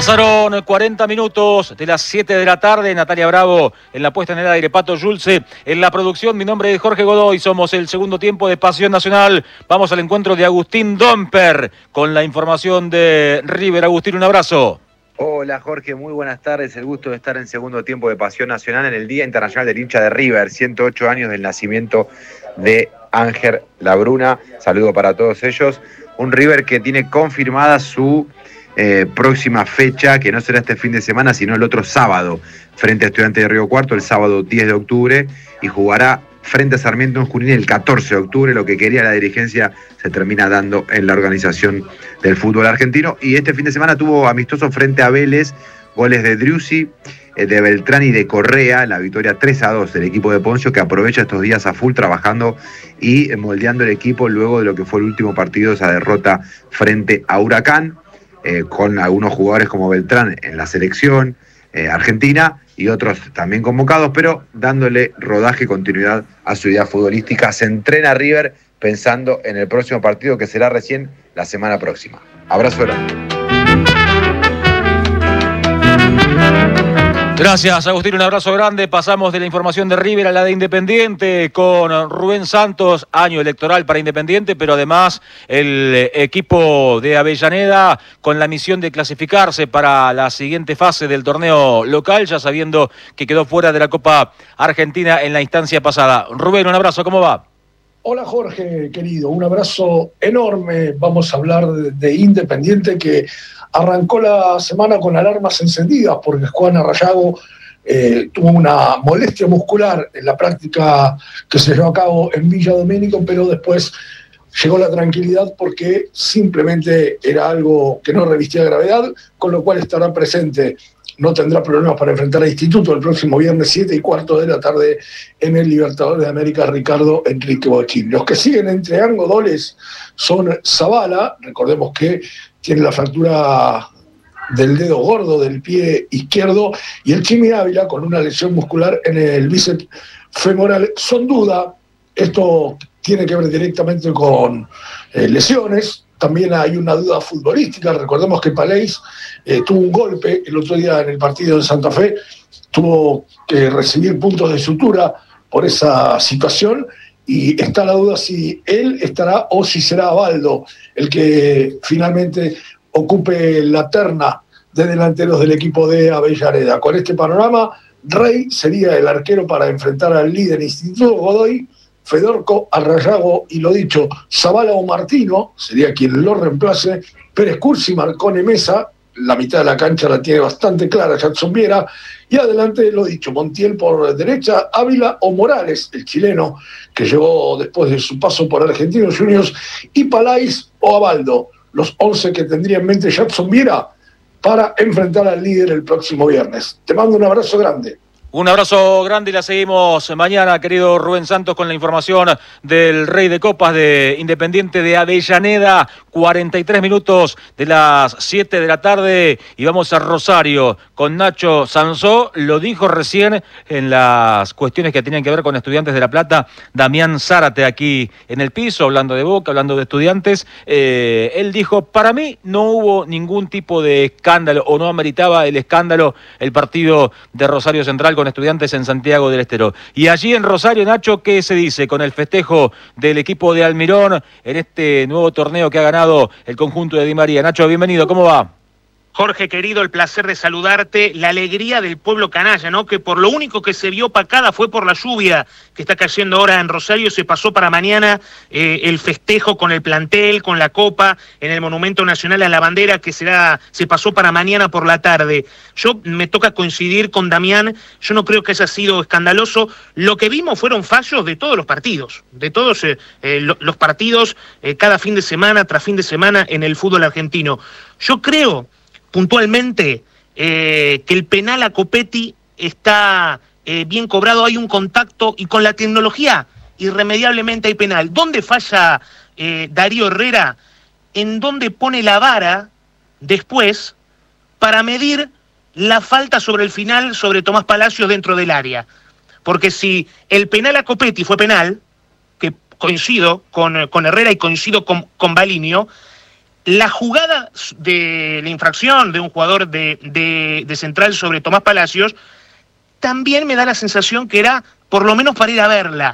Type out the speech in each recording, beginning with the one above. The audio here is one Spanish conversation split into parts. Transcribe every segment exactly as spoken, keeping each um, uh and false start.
Pasaron cuarenta minutos de las siete de la tarde. Natalia Bravo en la puesta en el aire, Pato Yulce en la producción. Mi nombre es Jorge Godoy. Somos el segundo tiempo de Pasión Nacional. Vamos al encuentro de Agustín Domper con la información de River. Agustín, un abrazo. Hola Jorge, muy buenas tardes. El gusto de estar en segundo tiempo de Pasión Nacional en el Día Internacional del Hincha de River. ciento ocho años del nacimiento de Ángel Labruna. Saludo para todos ellos. Un River que tiene confirmada su eh, próxima fecha, que no será este fin de semana, sino el otro sábado, frente a Estudiantes de Río Cuarto, el sábado diez de octubre, y jugará frente a Sarmiento en Junín el catorce de octubre. Lo que quería la dirigencia se termina dando en la organización del fútbol argentino. Y este fin de semana tuvo amistoso frente a Vélez, goles de Driussi, de Beltrán y de Correa, la victoria tres a dos del equipo de Poncio, que aprovecha estos días a full trabajando y moldeando el equipo luego de lo que fue el último partido, esa derrota frente a Huracán, eh, con algunos jugadores como Beltrán en la selección eh, argentina y otros también convocados, pero dándole rodaje y continuidad a su idea futbolística. Se entrena River pensando en el próximo partido, que será recién la semana próxima. Abrazo grande. Gracias, Agustín, un abrazo grande. Pasamos de la información de River a la de Independiente con Rubén Santos, año electoral para Independiente, pero además el equipo de Avellaneda con la misión de clasificarse para la siguiente fase del torneo local, ya sabiendo que quedó fuera de la Copa Argentina en la instancia pasada. Rubén, un abrazo, ¿cómo va? Hola Jorge, querido, un abrazo enorme. Vamos a hablar de, de Independiente, que arrancó la semana con alarmas encendidas porque Juan Arrayago eh, tuvo una molestia muscular en la práctica que se llevó a cabo en Villa Domínico, pero después llegó la tranquilidad porque simplemente era algo que no revestía gravedad, con lo cual estará presente. No tendrá problemas para enfrentar a Instituto el próximo viernes siete y cuarto de la tarde en el Libertadores de América Ricardo Enrique Bochín. Los que siguen entre angodoles son Zavala, recordemos que tiene la fractura del dedo gordo del pie izquierdo, y el Chimi Ávila con una lesión muscular en el bíceps femoral. Son duda, esto tiene que ver directamente con eh, lesiones. También hay una duda futbolística. Recordemos que Palais eh, tuvo un golpe el otro día en el partido de Santa Fe, tuvo que recibir puntos de sutura por esa situación, y está la duda si él estará o si será Baldo el que finalmente ocupe la terna de delanteros del equipo de Avellaneda. Con este panorama, Rey sería el arquero para enfrentar al líder Instituto, Godoy, Fedorco, Arrayago y, lo dicho, Zavala o Martino sería quien lo reemplace. Pérez Cursi, Marcone, Mesa, la mitad de la cancha la tiene bastante clara Jackson Viera, y adelante, lo dicho, Montiel por derecha, Ávila o Morales, el chileno que llegó después de su paso por Argentinos Juniors, y Palais o Abaldo, los once que tendría en mente Jackson Viera para enfrentar al líder el próximo viernes. Te mando un abrazo grande. Un abrazo grande y la seguimos mañana, querido Rubén Santos, con la información del Rey de Copas de Independiente de Avellaneda. cuarenta y tres minutos de las siete de la tarde y vamos a Rosario con Nacho Sansó. Lo dijo recién en las cuestiones que tenían que ver con Estudiantes de La Plata Damián Zárate aquí en el piso, hablando de Boca, hablando de Estudiantes. Eh, él dijo, para mí no hubo ningún tipo de escándalo o no ameritaba el escándalo el partido de Rosario Central con Estudiantes en Santiago del Estero. Y allí en Rosario, Nacho, ¿qué se dice con el festejo del equipo de Almirón en este nuevo torneo que ha ganado el conjunto de Di María? Nacho, bienvenido, ¿cómo va? Jorge, querido, el placer de saludarte. La alegría del pueblo canalla, ¿no? Que por lo único que se vio opacada fue por la lluvia que está cayendo ahora en Rosario. Se pasó para mañana eh, el festejo con el plantel, con la copa, en el Monumento Nacional a la Bandera, que será, se pasó para mañana por la tarde. Yo me toca coincidir con Damián. Yo no creo que haya sido escandaloso. Lo que vimos fueron fallos de todos los partidos, de todos eh, eh, los partidos, eh, cada fin de semana tras fin de semana en el fútbol argentino. Yo creo puntualmente eh, que el penal a Copetti está eh, bien cobrado, hay un contacto y con la tecnología irremediablemente hay penal. ¿Dónde falla eh, Darío Herrera? En dónde pone la vara después para medir la falta sobre el final sobre Tomás Palacios dentro del área. Porque si el penal a Copetti fue penal, que coincido con, con Herrera y coincido con, con Balinio, la jugada de la infracción de un jugador de, de, de Central sobre Tomás Palacios también me da la sensación que era por lo menos para ir a verla.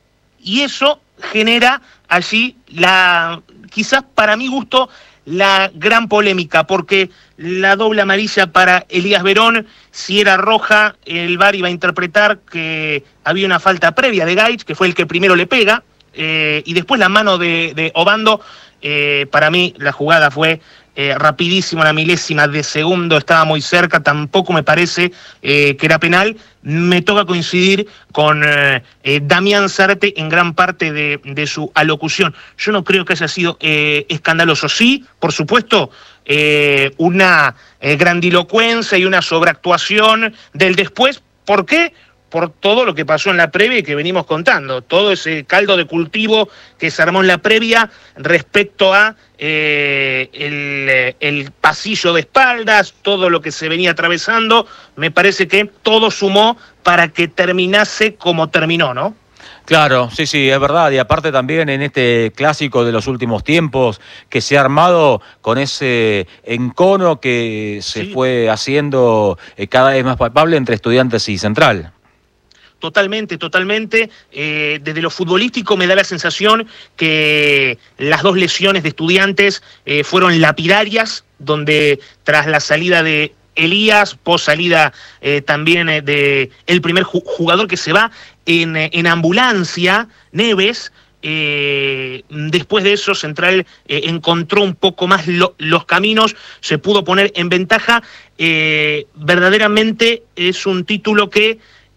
Y eso genera allí, la quizás para mi gusto, la gran polémica, porque la doble amarilla para Elías Verón, si era roja, el V A R iba a interpretar que había una falta previa de Gaich, que fue el que primero le pega, eh, y después la mano de, de Obando. Eh, para mí la jugada fue eh, rapidísima, una milésima de segundo, estaba muy cerca, tampoco me parece eh, que era penal. Me toca coincidir con eh, eh, Damián Zárate en gran parte de, de su alocución. Yo no creo que haya sido eh, escandaloso. Sí, por supuesto, eh, una eh, grandilocuencia y una sobreactuación del después. ¿Por qué? Por todo lo que pasó en la previa y que venimos contando, todo ese caldo de cultivo que se armó en la previa respecto a eh, el, el pasillo de espaldas, todo lo que se venía atravesando, me parece que todo sumó para que terminase como terminó, ¿no? Claro, sí, sí, es verdad, y aparte también en este clásico de los últimos tiempos que se ha armado con ese encono que se sí. fue haciendo eh, cada vez más palpable entre Estudiantes y Central. Totalmente, totalmente. Eh, desde lo futbolístico me da la sensación que las dos lesiones de Estudiantes eh, fueron lapidarias, donde tras la salida de Elías, post salida eh, también eh, de el primer ju- jugador que se va en, en ambulancia, Neves, eh, después de eso Central eh, encontró un poco más lo, los caminos, se pudo poner en ventaja. Eh, verdaderamente es un título que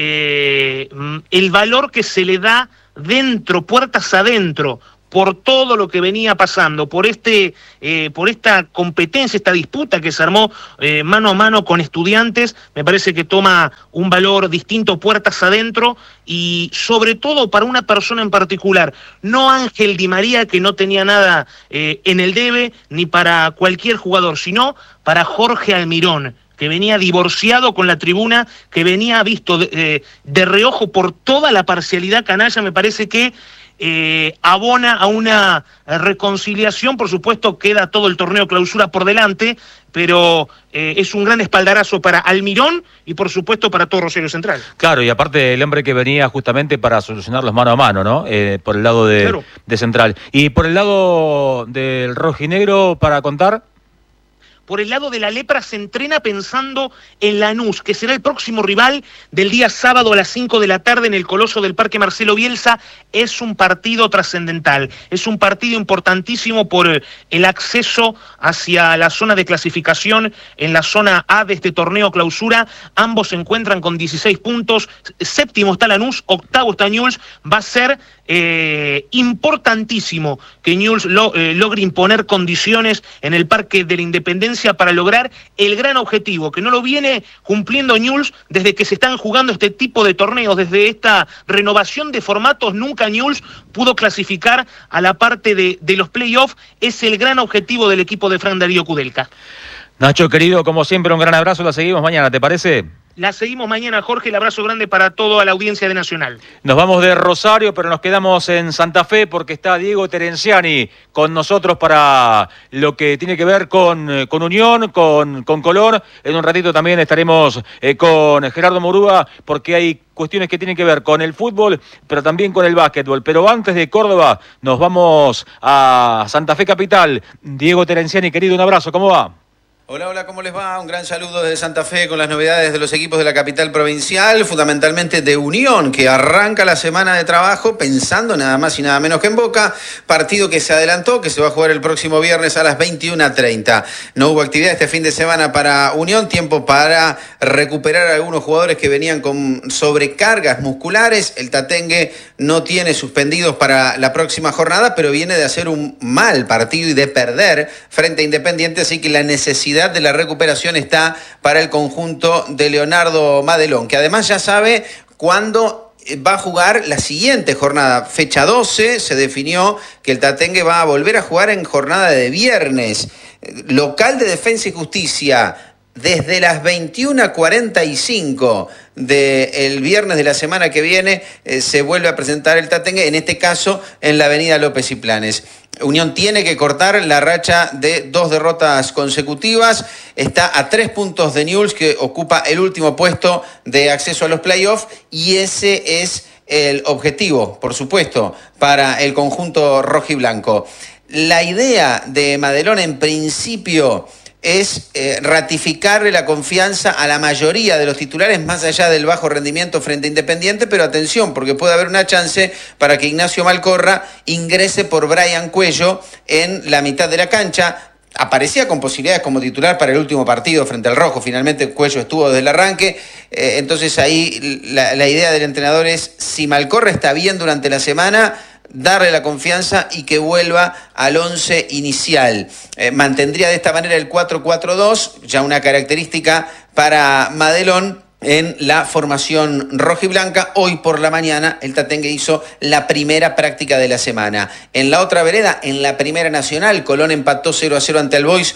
Eh, el valor que se le da dentro, puertas adentro, por todo lo que venía pasando, por este, eh, por esta competencia, esta disputa que se armó eh, mano a mano con Estudiantes, me parece que toma un valor distinto puertas adentro y sobre todo para una persona en particular, no Ángel Di María, que no tenía nada eh, en el debe, ni para cualquier jugador, sino para Jorge Almirón, que venía divorciado con la tribuna, que venía visto de, eh, de reojo por toda la parcialidad canalla. Me parece que eh, abona a una reconciliación. Por supuesto, queda todo el torneo clausura por delante, pero eh, es un gran espaldarazo para Almirón y por supuesto para todo Rosario Central. Claro, y aparte el hombre que venía justamente para solucionarlos mano a mano, ¿no? Eh, por el lado de, claro. de Central. Y por el lado del rojinegro, para contar... Por el lado de la lepra se entrena pensando en Lanús, que será el próximo rival del día sábado a las cinco de la tarde en el Coloso del Parque Marcelo Bielsa. Es un partido trascendental, es un partido importantísimo por el acceso hacia la zona de clasificación en la zona A de este torneo clausura. Ambos se encuentran con dieciséis puntos, séptimo está Lanús, octavo está Newell's. Va a ser eh, importantísimo que Newell's lo, eh, logre imponer condiciones en el Parque de la Independencia para lograr el gran objetivo, que no lo viene cumpliendo Newell's desde que se están jugando este tipo de torneos, desde esta renovación de formatos. Nunca Newell's pudo clasificar a la parte de, de los playoffs. Es el gran objetivo del equipo de Fran Darío Kudelka. Nacho, querido, como siempre, un gran abrazo. La seguimos mañana, ¿te parece? La seguimos mañana, Jorge. El abrazo grande para toda la audiencia de Nacional. Nos vamos de Rosario, pero nos quedamos en Santa Fe porque está Diego Terenciani con nosotros para lo que tiene que ver con, con Unión, con, con Colón. En un ratito también estaremos eh, con Gerardo Murúa porque hay cuestiones que tienen que ver con el fútbol, pero también con el básquetbol. Pero antes de Córdoba, nos vamos a Santa Fe Capital. Diego Terenciani, querido, un abrazo. ¿Cómo va? Hola, hola, ¿cómo les va? Un gran saludo desde Santa Fe con las novedades de los equipos de la capital provincial, fundamentalmente de Unión, que arranca la semana de trabajo pensando nada más y nada menos que en Boca, partido que se adelantó, que se va a jugar el próximo viernes a las veintiuna treinta. No hubo actividad este fin de semana para Unión, tiempo para recuperar a algunos jugadores que venían con sobrecargas musculares. El Tatengue no tiene suspendidos para la próxima jornada, pero viene de hacer un mal partido y de perder frente a Independiente, así que la necesidad de la recuperación está para el conjunto de Leonardo Madelón, que además ya sabe cuándo va a jugar la siguiente jornada. Fecha doce, se definió que el Tatengue va a volver a jugar en jornada de viernes. Local de Defensa y Justicia, desde las veintiuna cuarenta y cinco del viernes de la semana que viene, eh, se vuelve a presentar el Tatengue, en este caso en la avenida López y Planes. Unión tiene que cortar la racha de dos derrotas consecutivas. Está a tres puntos de Newell's, que ocupa el último puesto de acceso a los playoffs, y ese es el objetivo, por supuesto, para el conjunto rojiblanco. La idea de Madelón, en principio, es eh, ratificarle la confianza a la mayoría de los titulares, más allá del bajo rendimiento frente a Independiente, pero atención, porque puede haber una chance para que Ignacio Malcorra ingrese por Brian Cuello en la mitad de la cancha. Aparecía con posibilidades como titular para el último partido frente al Rojo, finalmente Cuello estuvo desde el arranque, eh, entonces ahí la, la idea del entrenador es, si Malcorra está bien durante la semana, darle la confianza y que vuelva al once inicial. Eh, mantendría de esta manera el cuatro cuatro dos, ya una característica para Madelón en la formación rojiblanca. Hoy por la mañana el Tatengue hizo la primera práctica de la semana. En la otra vereda, en la Primera Nacional, Colón empató cero a cero ante el Boys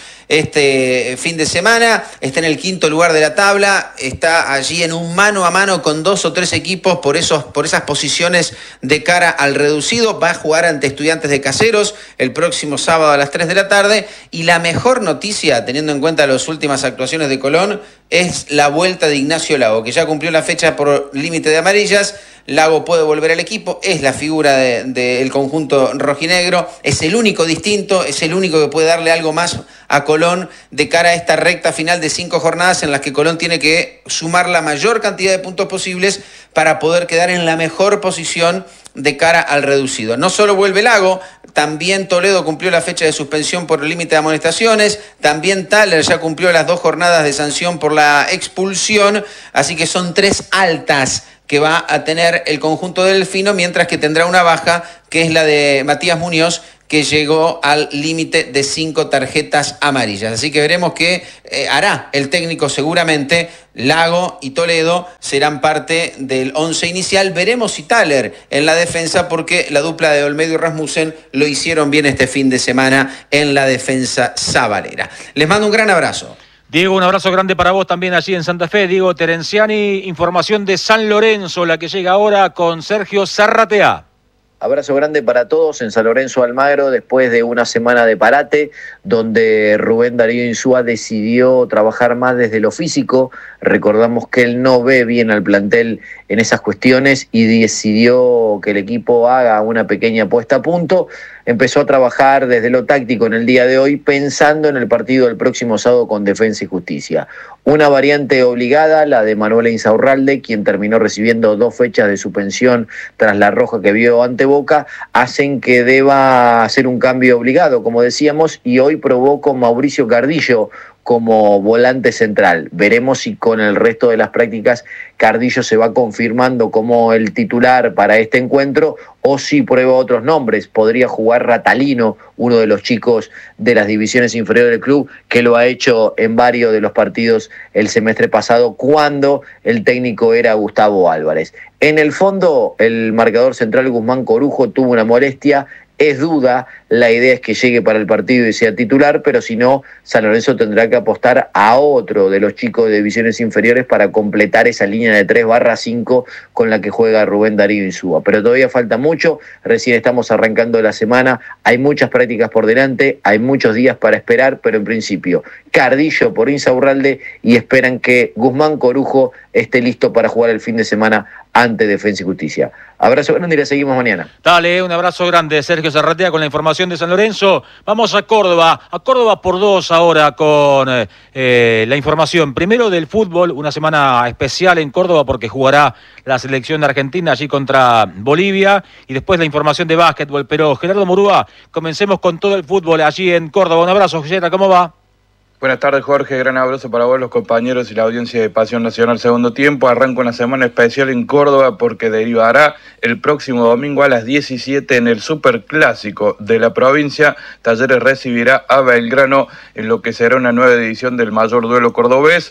este fin de semana. Está en el quinto lugar de la tabla, está allí en un mano a mano con dos o tres equipos por, esos, por esas posiciones de cara al reducido. Va a jugar ante Estudiantes de Caseros el próximo sábado a las tres de la tarde. Y la mejor noticia, teniendo en cuenta las últimas actuaciones de Colón, es la vuelta de Ignacio Lago, que ya cumplió la fecha por límite de amarillas. Lago puede volver al equipo, es la figura del de, de conjunto rojinegro, es el único distinto, es el único que puede darle algo más a Colón de cara a esta recta final de cinco jornadas en las que Colón tiene que sumar la mayor cantidad de puntos posibles para poder quedar en la mejor posición de cara al reducido. No solo vuelve Lago, también Toledo cumplió la fecha de suspensión por el límite de amonestaciones, también Thaler ya cumplió las dos jornadas de sanción por la expulsión, así que son tres altas que va a tener el conjunto del Delfino, mientras que tendrá una baja, que es la de Matías Muñoz, que llegó al límite de cinco tarjetas amarillas. Así que veremos qué eh, hará el técnico seguramente. Lago y Toledo serán parte del once inicial. Veremos si Thaler en la defensa, porque la dupla de Olmedo y Rasmussen lo hicieron bien este fin de semana en la defensa sabalera. Les mando un gran abrazo. Diego, un abrazo grande para vos también allí en Santa Fe. Diego Terenciani, información de San Lorenzo, la que llega ahora con Sergio Zarratea. Abrazo grande para todos en San Lorenzo Almagro, después de una semana de parate, donde Rubén Darío Insúa decidió trabajar más desde lo físico. Recordamos que él no ve bien al plantel en esas cuestiones y decidió que el equipo haga una pequeña puesta a punto. Empezó a trabajar desde lo táctico en el día de hoy, pensando en el partido del próximo sábado con Defensa y Justicia. Una variante obligada, la de Manuel Insaurralde, quien terminó recibiendo dos fechas de suspensión tras la roja que vio ante Boca, hacen que deba hacer un cambio obligado, como decíamos, y hoy probó con Mauricio Cardillo como volante central. Veremos si con el resto de las prácticas Cardillo se va confirmando como el titular para este encuentro o si prueba otros nombres. Podría jugar Ratalino, uno de los chicos de las divisiones inferiores del club, que lo ha hecho en varios de los partidos el semestre pasado cuando el técnico era Gustavo Álvarez. En el fondo, el marcador central Guzmán Corujo tuvo una molestia. Es duda, la idea es que llegue para el partido y sea titular, pero si no, San Lorenzo tendrá que apostar a otro de los chicos de divisiones inferiores para completar esa línea de tres barra cinco con la que juega Rubén Darío Insúa. Pero todavía falta mucho, recién estamos arrancando la semana, hay muchas prácticas por delante, hay muchos días para esperar, pero en principio, Cardillo por Insaurralde y esperan que Guzmán Corujo esté listo para jugar el fin de semana ante Defensa y Justicia. Abrazo grande y le seguimos mañana. Dale, un abrazo grande, Sergio Zarratea, con la información de San Lorenzo. Vamos a Córdoba, a Córdoba por dos ahora con eh, la información. Primero del fútbol, una semana especial en Córdoba porque jugará la selección de Argentina allí contra Bolivia. Y después la información de básquetbol. Pero Gerardo Murúa, comencemos con todo el fútbol allí en Córdoba. Un abrazo, Gerardo, ¿cómo va? Buenas tardes, Jorge. Gran abrazo para vos, los compañeros y la audiencia de Pasión Nacional Segundo Tiempo. Arranco una semana especial en Córdoba porque derivará el próximo domingo a las diecisiete en el Superclásico de la provincia. Talleres recibirá a Belgrano en lo que será una nueva edición del mayor duelo cordobés.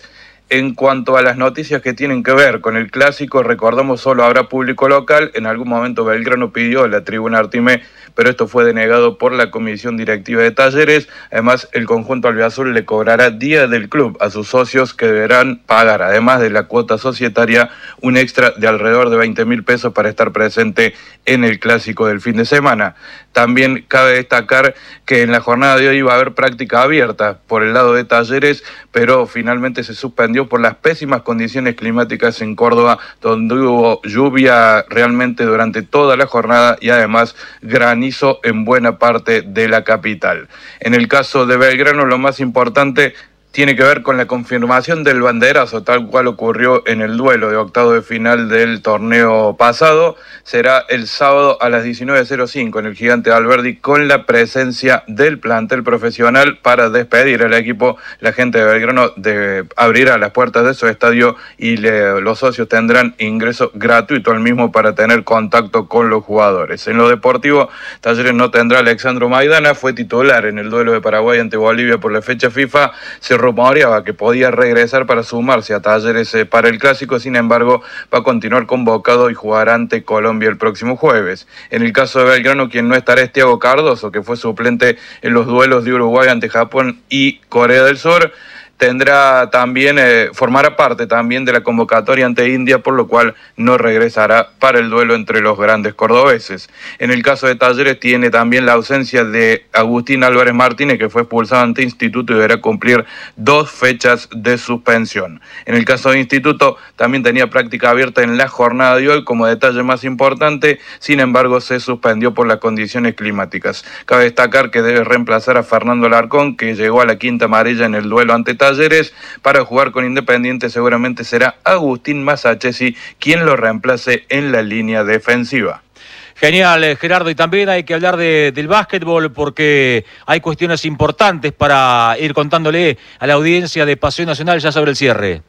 En cuanto a las noticias que tienen que ver con el clásico, recordamos solo habrá público local. En algún momento Belgrano pidió la tribuna Artimé, pero esto fue denegado por la comisión directiva de Talleres. Además, el conjunto albiazul le cobrará día del club a sus socios, que deberán pagar, además de la cuota societaria, un extra de alrededor de veinte mil pesos para estar presente en el clásico del fin de semana. También cabe destacar que en la jornada de hoy va a haber práctica abierta por el lado de Talleres, pero finalmente se suspendió por las pésimas condiciones climáticas en Córdoba, donde hubo lluvia realmente durante toda la jornada y además granizo en buena parte de la capital. En el caso de Belgrano, lo más importante tiene que ver con la confirmación del banderazo, tal cual ocurrió en el duelo de octavo de final del torneo pasado. Será el sábado a las diecinueve cero cinco en el Gigante Alberdi, con la presencia del plantel profesional para despedir al equipo. La gente de Belgrano de, abrirá las puertas de su estadio y le, los socios tendrán ingreso gratuito al mismo para tener contacto con los jugadores. En lo deportivo, Talleres no tendrá a Alexandro Maidana, fue titular en el duelo de Paraguay ante Bolivia por la fecha FIFA. Se rumoreaba que podía regresar para sumarse a Talleres eh, para el clásico. Sin embargo, va a continuar convocado y jugará ante Colombia el próximo jueves. En el caso de Belgrano, quien no estará es Thiago Cardoso, que fue suplente en los duelos de Uruguay ante Japón y Corea del Sur. Tendrá también, eh, formará parte también de la convocatoria ante India, por lo cual no regresará para el duelo entre los grandes cordobeses. En el caso de Talleres tiene también la ausencia de Agustín Álvarez Martínez, que fue expulsado ante Instituto y deberá cumplir dos fechas de suspensión. En el caso de Instituto también tenía práctica abierta en la jornada de hoy como detalle más importante, sin embargo se suspendió por las condiciones climáticas. Cabe destacar que debe reemplazar a Fernando Alarcón, que llegó a la quinta amarilla en el duelo ante Talleres. Para jugar con Independiente seguramente será Agustín Masachesi quien lo reemplace en la línea defensiva. Genial, Gerardo, y también hay que hablar de, del básquetbol, porque hay cuestiones importantes para ir contándole a la audiencia de Pasión Nacional ya sobre el cierre.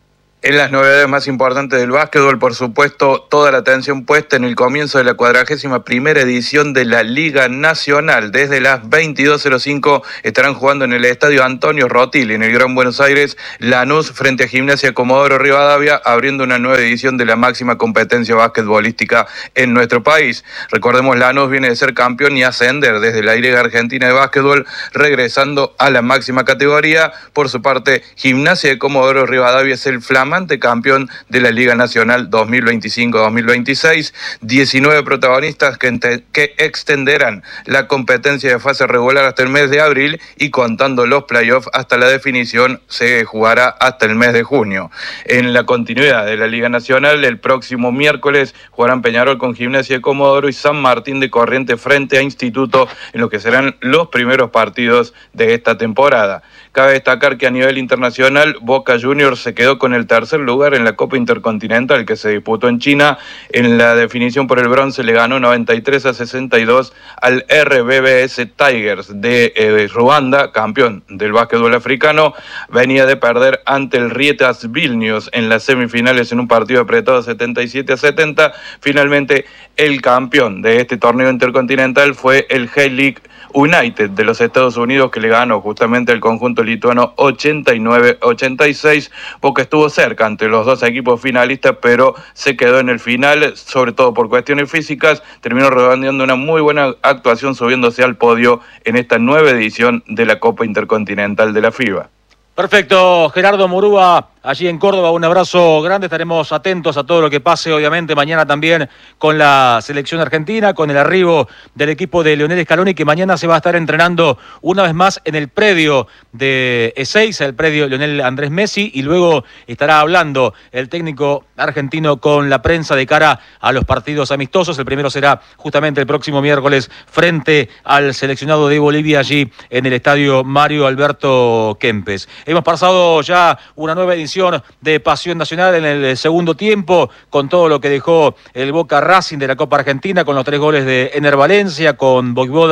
En las novedades más importantes del básquetbol, por supuesto, toda la atención puesta en el comienzo de la cuadragésima primera edición de la Liga Nacional. Desde las veintidós cero cinco estarán jugando en el Estadio Antonio Rotilli, en el Gran Buenos Aires, Lanús frente a Gimnasia Comodoro Rivadavia, abriendo una nueva edición de la máxima competencia basquetbolística en nuestro país. Recordemos, Lanús viene de ser campeón y ascender desde la Liga Argentina de Básquetbol, regresando a la máxima categoría. Por su parte, Gimnasia de Comodoro Rivadavia es el flamante campeón de la Liga Nacional dos mil veinticinco dos mil veintiséis, diecinueve protagonistas que, ente, que extenderán la competencia de fase regular hasta el mes de abril, y contando los playoffs hasta la definición se jugará hasta el mes de junio. En la continuidad de la Liga Nacional, el próximo miércoles jugarán Peñarol con Gimnasia de Comodoro y San Martín de Corrientes frente a Instituto, en lo que serán los primeros partidos de esta temporada. Cabe destacar que a nivel internacional, Boca Juniors se quedó con el tercer lugar en la Copa Intercontinental que se disputó en China. En la definición por el bronce le ganó noventa y tres a sesenta y dos al R B B S Tigers de eh, Ruanda, campeón del básquetbol africano. Venía de perder ante el Rietas Vilnius en las semifinales en un partido apretado setenta y siete a setenta. Finalmente, el campeón de este torneo intercontinental fue el G-League United de los Estados Unidos, que le ganó justamente al conjunto lituano ochenta y nueve a ochenta y seis. Boca estuvo cerca ante los dos equipos finalistas, pero se quedó en el final, sobre todo por cuestiones físicas. Terminó redondeando una muy buena actuación, subiéndose al podio en esta nueva edición de la Copa Intercontinental de la FIBA. Perfecto, Gerardo Murúa, allí en Córdoba, un abrazo grande, estaremos atentos a todo lo que pase, obviamente, mañana también con la selección argentina, con el arribo del equipo de Lionel Scaloni, que mañana se va a estar entrenando una vez más en el predio de Ezeiza, el predio Lionel Andrés Messi, y luego estará hablando el técnico argentino con la prensa de cara a los partidos amistosos. El primero será justamente el próximo miércoles frente al seleccionado de Bolivia, allí en el estadio Mario Alberto Kempes. Hemos pasado ya una nueva edición de Pasión Nacional en el segundo tiempo, con todo lo que dejó el Boca Racing de la Copa Argentina, con los tres goles de Ener Valencia, con Voivoda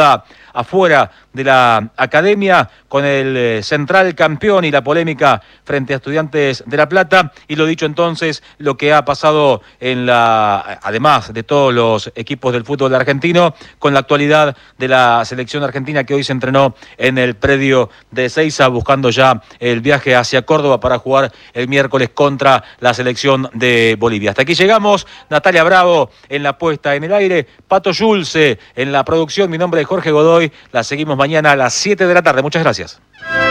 afuera de la academia, con el eh, central campeón y la polémica frente a Estudiantes de La Plata, y lo dicho entonces, lo que ha pasado en la, además de todos los equipos del fútbol argentino, con la actualidad de la selección argentina que hoy se entrenó en el predio de Ezeiza, buscando ya el viaje hacia Córdoba para jugar el miércoles contra la selección de Bolivia. Hasta aquí llegamos. Natalia Bravo en la puesta en el aire, Pato Yulce en la producción. Mi nombre es Jorge Godoy. La seguimos mañana a las siete de la tarde. Muchas gracias.